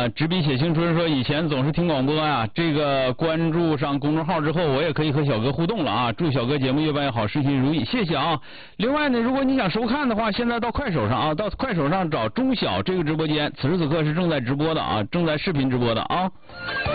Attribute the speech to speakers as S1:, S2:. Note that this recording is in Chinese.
S1: 执笔写青春说以前总是听广播啊，这个关注上公众号之后，我也可以和小哥互动了啊！祝小哥节目越办越好，事情如意，谢谢啊！另外呢，如果你想收看的话，现在到快手上啊，到快手上找钟晓这个直播间，此时此刻是正在直播的啊，正在视频直播的啊。